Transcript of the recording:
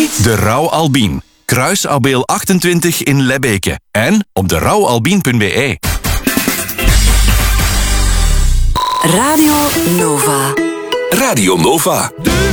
De Rauw Albien. Kruis Abeel 28 in Lebbeke. En op derouwalbien.be. Radio Nova. Radio Nova.